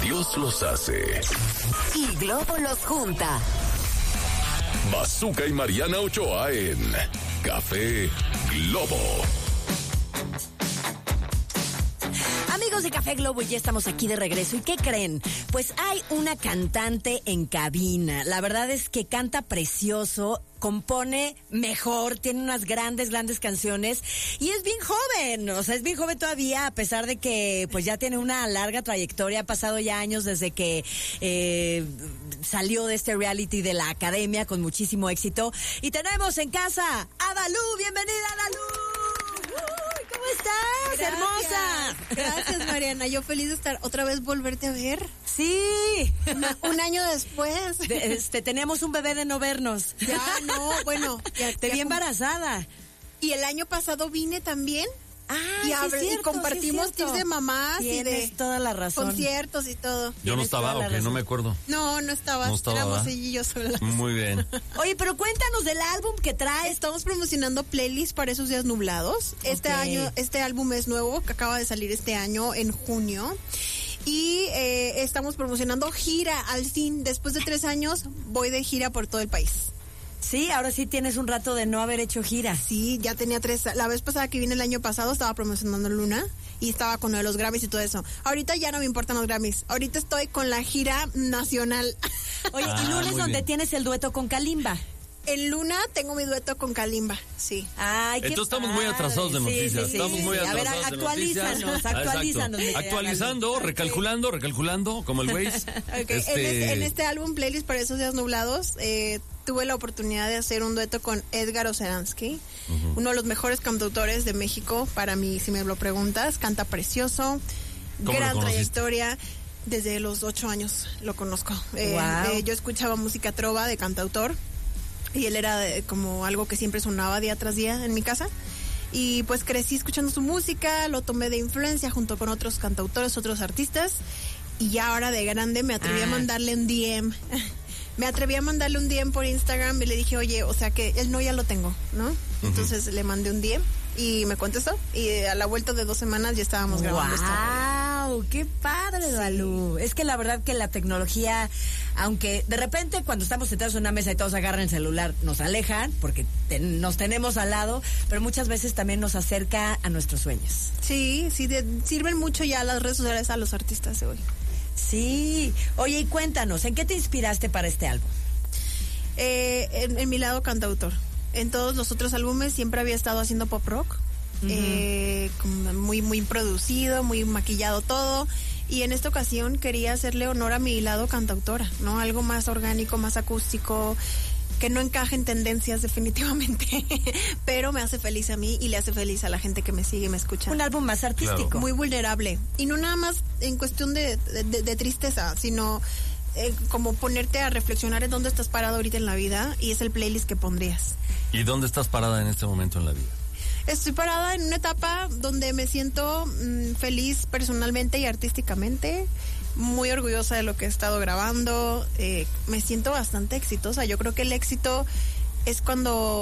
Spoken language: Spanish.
Dios los hace y Globo los junta. Bazooka y Mariana Ochoa en Café Globo. Amigos de Café Globo, ya estamos aquí de regreso. ¿Y qué creen? Pues hay una cantante en cabina. La verdad es que canta precioso, compone mejor, tiene unas grandes canciones y es bien joven. O sea, es bien joven todavía, a pesar de que pues ya tiene una larga trayectoria. Ha pasado ya años desde que salió de este reality de la academia con muchísimo éxito. Y tenemos en casa a Dalú. ¡Bienvenida, Dalú! ¿Cómo estás? Gracias. Hermosa. Gracias, Mariana. Yo feliz de estar otra vez, volverte a ver. Sí. Un año después. Tenemos un bebé de no vernos. Ya, no, bueno. Te vi embarazada. Y el año pasado vine también. Y compartimos tips de mamás. Tienes y de toda la razón. conciertos y todo. Yo no estaba, ¿o qué? No me acuerdo. No estabas. No estaba, éramos ¿va? ella y yo solas. Muy bien. Oye, pero cuéntanos del álbum que traes. Estamos promocionando playlist para esos días nublados. Este álbum es nuevo, que acaba de salir este año en junio. Y estamos promocionando gira al fin. Después de 3 años voy de gira por todo el país. Sí, ahora sí tienes un rato de no haber hecho gira. Sí, ya tenía 3. La vez pasada que vine el año pasado estaba promocionando Luna y estaba con lo de los Grammys y todo eso. Ahorita ya no me importan los Grammys. Ahorita estoy con la gira nacional. Oye, y Luna es donde tienes el dueto con Kalimba. En Luna tengo mi dueto con Kalimba, sí. Ay, qué Entonces estamos muy padre. atrasados de noticias. Sí. Estamos muy A ver, atrasados de noticias. actualízanos. Actualizando, recalculando, como el Waze. Okay. En este álbum, Playlist para esos días nublados, tuve la oportunidad de hacer un dueto con Edgar Oceransky, uno de los mejores cantautores de México, para mí, si me lo preguntas. Canta precioso, gran trayectoria. Desde los 8 años lo conozco. Yo escuchaba música trova de cantautor y él era como algo que siempre sonaba día tras día en mi casa. Y pues crecí escuchando su música, lo tomé de influencia junto con otros cantautores, otros artistas. Y ya ahora de grande me atreví a mandarle un DM. Me atreví a mandarle un DM por Instagram y le dije, oye, o sea que él no, ya lo tengo, ¿no? Entonces le mandé un DM y me contestó. Y a la vuelta de 2 semanas ya estábamos grabando esto. ¡Wow! ¡Qué padre, sí. Dalú! Es que la verdad que la tecnología, aunque de repente cuando estamos sentados en una mesa y todos agarran el celular, nos alejan porque nos tenemos al lado, pero muchas veces también nos acerca a nuestros sueños. Sí, sirven mucho ya las redes sociales a los artistas de hoy. Sí. Oye, y cuéntanos, ¿en qué te inspiraste para este álbum? En mi lado cantautor. En todos los otros álbumes siempre había estado haciendo pop rock. Como muy producido, muy maquillado todo. Y en esta ocasión quería hacerle honor a mi lado cantautora, ¿no? Algo más orgánico, más acústico, que no encaje en tendencias definitivamente, pero me hace feliz a mí y le hace feliz a la gente que me sigue y me escucha. Un álbum más artístico. Claro. Muy vulnerable. Y no nada más en cuestión de tristeza, sino como ponerte a reflexionar en dónde estás parado ahorita en la vida, y es el playlist que pondrías. ¿Y dónde estás parada en este momento en la vida? Estoy parada en una etapa donde me siento feliz personalmente y artísticamente, muy orgullosa de lo que he estado grabando, me siento bastante exitosa. Yo creo que el éxito es cuando